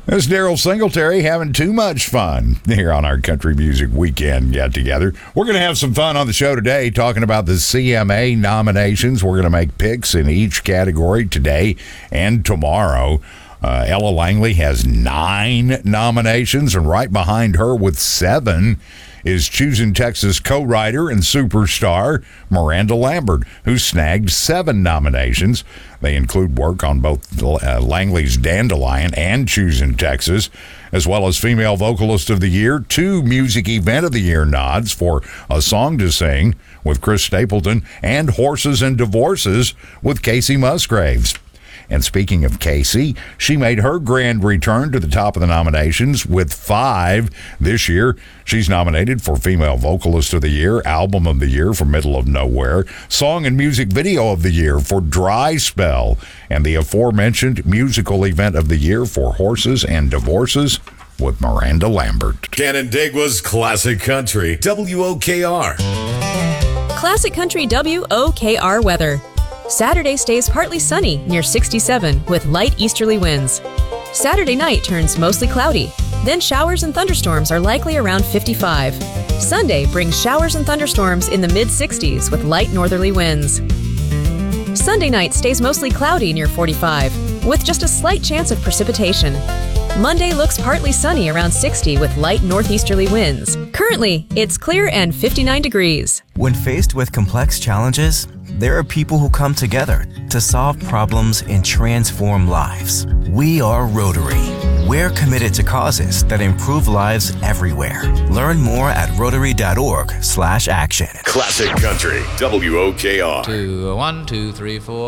This is Daryl Singletary having too much fun here on our Country Music Weekend get-together. We're going to have some fun on the show today talking about the CMA nominations. We're going to make picks in each category today and tomorrow. Ella Langley has 9 nominations, and right behind her with 7 is Choosing Texas co-writer and superstar Miranda Lambert, who snagged 7 nominations. They include work on both Langley's Dandelion and Choosing Texas, as well as Female Vocalist of the Year, 2 Music Event of the Year nods for A Song to Sing with Chris Stapleton, and Horses and Divorces with Casey Musgraves. And speaking of Casey, she made her grand return to the top of the nominations with 5 this year. She's nominated for Female Vocalist of the Year, Album of the Year for Middle of Nowhere, Song and Music Video of the Year for Dry Spell, and the aforementioned Musical Event of the Year for Horses and Divorces with Miranda Lambert. Canandaigua's Classic Country, WOKR. Classic Country WOKR weather. Saturday stays partly sunny, near 67, with light easterly winds. Saturday night turns mostly cloudy. Then showers and thunderstorms are likely around 55. Sunday brings showers and thunderstorms in the mid-60s with light northerly winds. Sunday night stays mostly cloudy near 45, with just a slight chance of precipitation. Monday looks partly sunny around 60 with light northeasterly winds. Currently, it's clear and 59 degrees. When faced with complex challenges, there are people who come together to solve problems and transform lives. We are Rotary. We're committed to causes that improve lives everywhere. Learn more at Rotary.org/action. Classic Country, WOKR. 2, 1, 2, 3, 4.